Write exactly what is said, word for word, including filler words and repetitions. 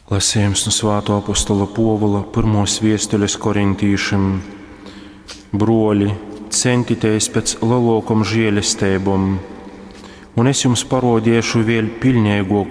Lasījums no Svētā apostola Pāvila pirmās vēstules korintīšiem. Broļi, centieties pēc lielākām žēlastībām, un es jums parodīšu vēl pilnīgāku